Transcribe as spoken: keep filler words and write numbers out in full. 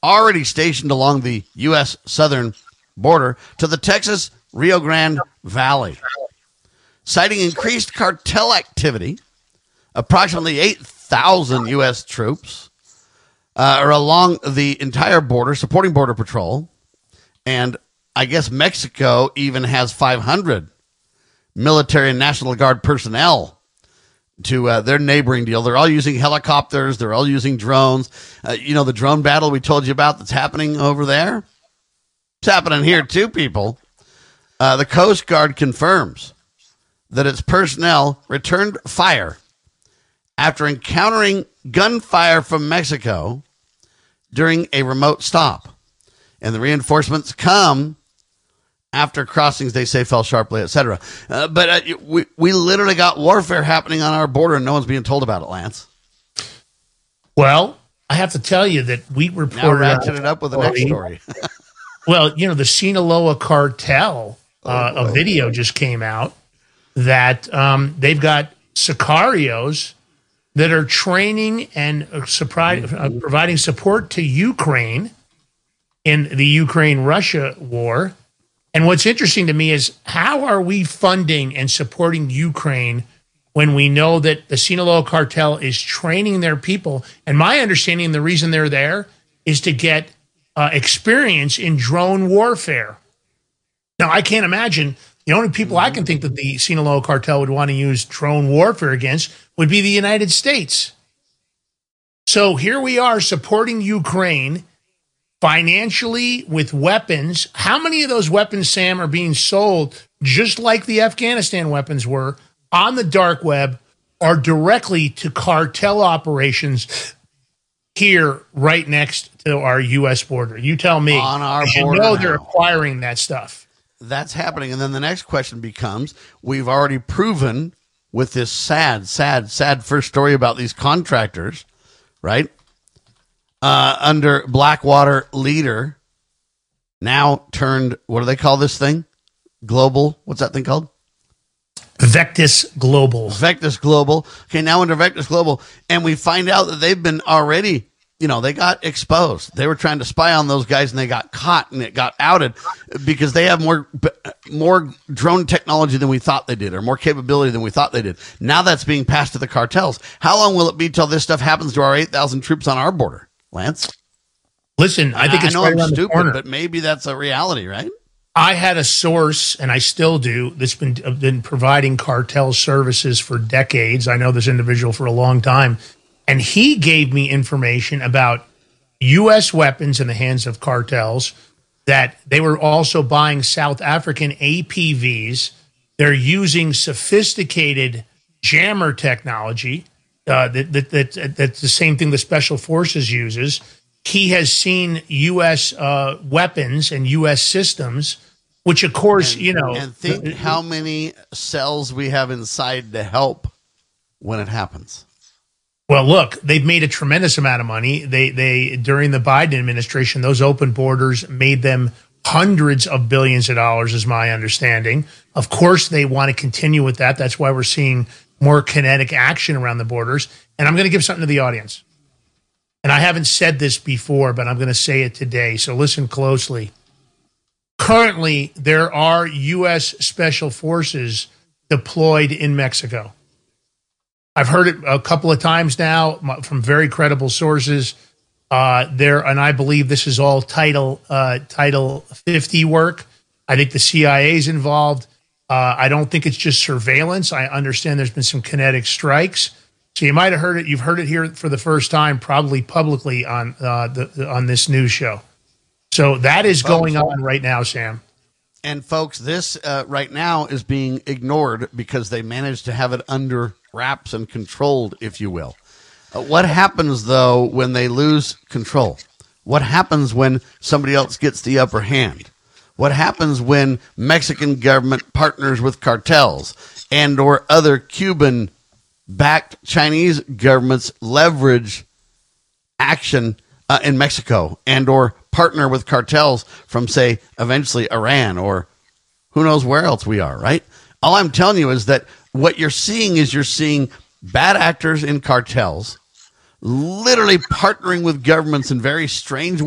already stationed along the U S southern border to the Texas Rio Grande Valley. Citing increased cartel activity, approximately eight thousand U S troops uh, are along the entire border, supporting Border Patrol. And I guess Mexico even has five hundred military and National Guard personnel to uh, their neighboring deal. They're all using helicopters. They're all using drones. Uh, you know, the drone battle we told you about that's happening over there? It's happening here too, people. Uh, the Coast Guard confirms that its personnel returned fire after encountering gunfire from Mexico during a remote stop. And the reinforcements come after crossings, they say, fell sharply, et cetera. Uh, but uh, we, we literally got warfare happening on our border, and no one's being told about it, Lance. Well, I have to tell you that we reported... Now ratchet it up with the next story. Well, you know, the Sinaloa cartel, uh, oh, a video just came out that um, they've got sicarios that are training and uh, surprise, uh, providing support to Ukraine in the Ukraine-Russia war. And what's interesting to me is, how are we funding and supporting Ukraine when we know that the Sinaloa cartel is training their people? And my understanding, the reason they're there is to get uh, experience in drone warfare. Now, I can't imagine, the only people I can think that the Sinaloa cartel would want to use drone warfare against would be the United States. So here we are supporting Ukraine financially with weapons. How many of those weapons, Sam, are being sold just like the Afghanistan weapons were on the dark web, or directly to cartel operations here right next to our U S border? You tell me. On our border. You know they're acquiring that stuff. That's happening. And then the next question becomes, we've already proven with this sad, sad, sad first story about these contractors, right? Uh, under Blackwater leader, now turned, what do they call this thing? Global, what's that thing called? Vectis Global. Vectis Global. Okay, now under Vectis Global, and we find out that they've been already, you know, they got exposed. They were trying to spy on those guys, and they got caught, and it got outed because they have more more drone technology than we thought they did, or more capability than we thought they did. Now that's being passed to the cartels. How long will it be till this stuff happens to our eight thousand troops on our border? Lance? Listen, I think it's I know right I'm around stupid, the corner. But maybe that's a reality, right? I had a source, and I still do, that's been, been providing cartel services for decades. I know this individual for a long time. And he gave me information about U S weapons in the hands of cartels, that they were also buying South African A P Vs. They're using sophisticated jammer technology. Uh, that, that, that that's the same thing the Special Forces uses. He has seen U S uh, weapons and U S systems, which, of course, and, you know. And think uh, how many cells we have inside to help when it happens. Well, look, they've made a tremendous amount of money. They they during the Biden administration, those open borders made them hundreds of billions of dollars, is my understanding. Of course, they want to continue with that. That's why we're seeing more kinetic action around the borders. And I'm going to give something to the audience. And I haven't said this before, but I'm going to say it today. So listen closely. Currently, there are U S Special Forces deployed in Mexico. I've heard it a couple of times now from very credible sources. Uh, there, and I believe this is all Title uh, Title fifty work. I think the C I A is involved. Uh, I don't think it's just surveillance. I understand there's been some kinetic strikes. So you might have heard it. You've heard it here for the first time, probably publicly on uh, the on this news show. So that is going on right now, Sam. And folks, this uh, right now is being ignored because they managed to have it under wraps and controlled, if you will. Uh, what happens, though, when they lose control? What happens when somebody else gets the upper hand? What happens when Mexican government partners with cartels and or other Cuban-backed Chinese governments leverage action uh, in Mexico and or partner with cartels from, say, eventually Iran or who knows where else we are, right? All I'm telling you is that what you're seeing is you're seeing bad actors in cartels literally partnering with governments in very strange ways.